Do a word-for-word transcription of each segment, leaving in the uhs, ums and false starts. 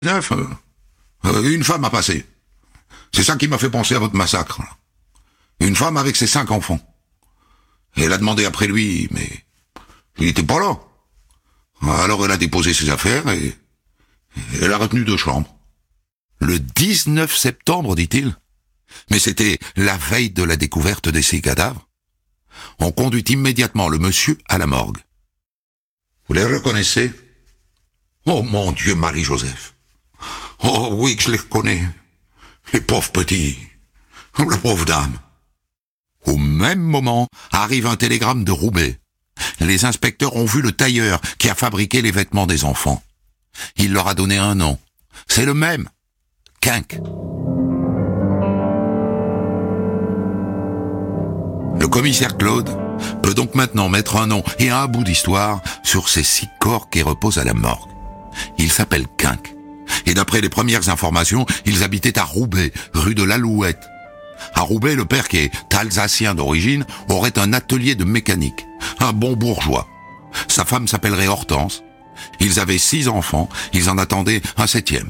Neuf, euh, euh, une femme a passé. C'est ça qui m'a fait penser à votre massacre. Là. Une femme avec ses cinq enfants. Et elle a demandé après lui, mais il n'était pas là. Alors elle a déposé ses affaires et, et elle a retenu deux chambres. Le dix-neuf septembre, dit-il. Mais c'était la veille de la découverte de ces cadavres. On conduit immédiatement le monsieur à la morgue. Vous les reconnaissez? Oh mon Dieu, Marie-Joseph. Oh oui que je les reconnais. Les pauvres petits. La pauvre dame. Au même moment, arrive un télégramme de Roubaix. Les inspecteurs ont vu le tailleur qui a fabriqué les vêtements des enfants. Il leur a donné un nom. C'est le même. Quinque. Le commissaire Claude peut donc maintenant mettre un nom et un bout d'histoire sur ces six corps qui reposent à la morgue. Il s'appelle Quinque. Et d'après les premières informations, ils habitaient à Roubaix, rue de l'Alouette. À Roubaix, le père, qui est alsacien d'origine, aurait un atelier de mécanique. Un bon bourgeois. Sa femme s'appellerait Hortense. Ils avaient six enfants, ils en attendaient un septième.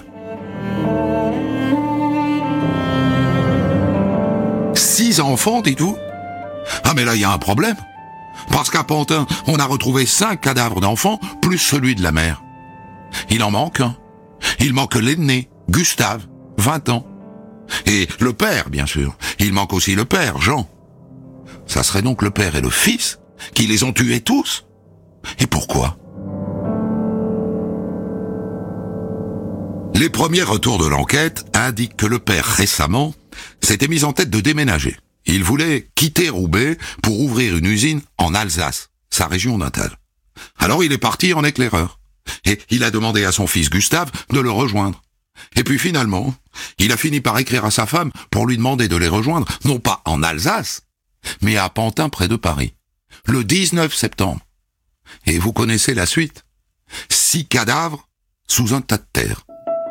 Six enfants, dites-vous? Ah mais là, il y a un problème. Parce qu'à Pantin, on a retrouvé cinq cadavres d'enfants, plus celui de la mère. Il en manque un. Il manque l'aîné, Gustave, vingt ans. Et le père, bien sûr. Il manque aussi le père, Jean. Ça serait donc le père et le fils qui les ont tués tous. Et pourquoi? Les premiers retours de l'enquête indiquent que le père, récemment, s'était mis en tête de déménager. Il voulait quitter Roubaix pour ouvrir une usine en Alsace, sa région natale. Alors il est parti en éclaireur. Et il a demandé à son fils Gustave de le rejoindre. Et puis finalement, il a fini par écrire à sa femme pour lui demander de les rejoindre, non pas en Alsace, mais à Pantin près de Paris, le dix-neuf septembre. Et vous connaissez la suite. Six cadavres sous un tas de terre.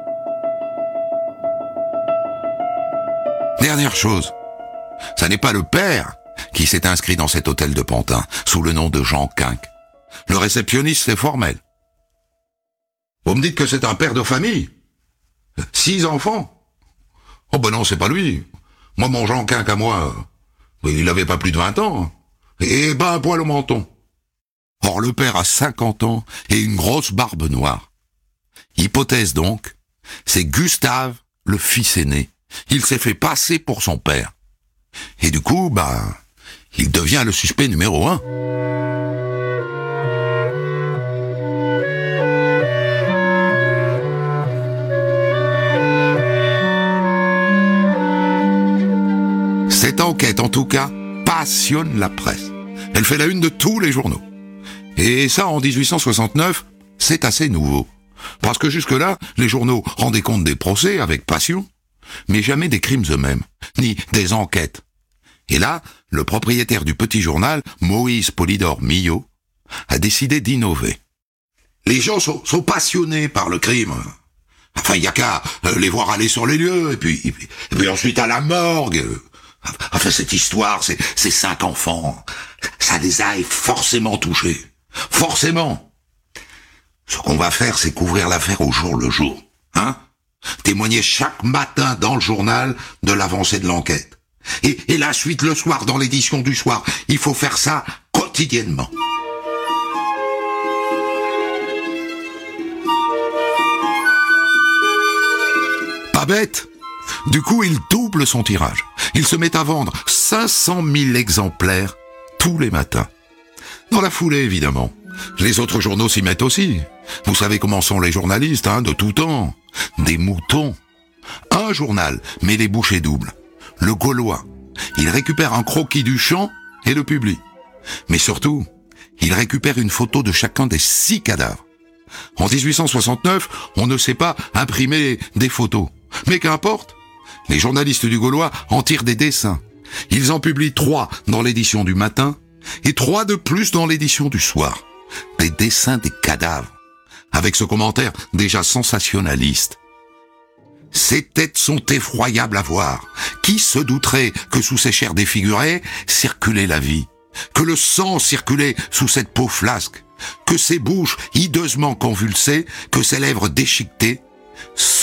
Dernière chose, ça n'est pas le père qui s'est inscrit dans cet hôtel de Pantin, sous le nom de Jean Quinque. Le réceptionniste, c'est formel. Vous me dites que c'est un père de famille? Six enfants? Oh ben non, c'est pas lui. Moi, mon Jean Quinque à moi, il avait pas plus de vingt ans. Et ben un poil au menton. Or, le père a cinquante ans et une grosse barbe noire. Hypothèse donc, c'est Gustave, le fils aîné. Il s'est fait passer pour son père. Et du coup, ben, il devient le suspect numéro un. Cette enquête, en tout cas, passionne la presse. Elle fait la une de tous les journaux. Et ça, en dix-huit cent soixante-neuf, c'est assez nouveau. Parce que jusque-là, les journaux rendaient compte des procès avec passion, mais jamais des crimes eux-mêmes, ni des enquêtes. Et là, le propriétaire du petit journal, Moïse Polydore Millot, a décidé d'innover. Les gens sont, sont passionnés par le crime. Enfin, il n'y a qu'à euh, les voir aller sur les lieux, et puis, et puis, et puis ensuite à la morgue. Enfin, cette histoire, ces, ces cinq enfants, ça les a forcément touchés. Forcément. Ce qu'on va faire, c'est couvrir l'affaire au jour le jour. Hein? Témoigner chaque matin dans le journal de l'avancée de l'enquête. Et, et la suite le soir, dans l'édition du soir. Il faut faire ça quotidiennement. Pas bête. Du coup, il double son tirage. Il se met à vendre cinq cent mille exemplaires tous les matins. Dans la foulée, évidemment. Les autres journaux s'y mettent aussi. Vous savez comment sont les journalistes, hein, de tout temps. Des moutons. Un journal met les bouchées doubles. Le Gaulois. Il récupère un croquis du champ et le publie. Mais surtout, il récupère une photo de chacun des six cadavres. En dix-huit cent soixante-neuf, on ne sait pas imprimer des photos. Mais qu'importe. Les journalistes du Gaulois en tirent des dessins. Ils en publient trois dans l'édition du matin et trois de plus dans l'édition du soir. Des dessins des cadavres, avec ce commentaire déjà sensationnaliste. Ces têtes sont effroyables à voir. Qui se douterait que sous ces chairs défigurées circulait la vie, que le sang circulait sous cette peau flasque, que ces bouches hideusement convulsées, que ces lèvres déchiquetées,